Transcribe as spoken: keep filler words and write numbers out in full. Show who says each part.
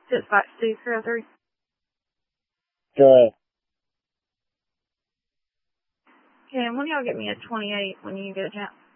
Speaker 1: Six five two three oh three.
Speaker 2: Go ahead.
Speaker 1: Okay, and when y'all get me a twenty-eight when you get a chance?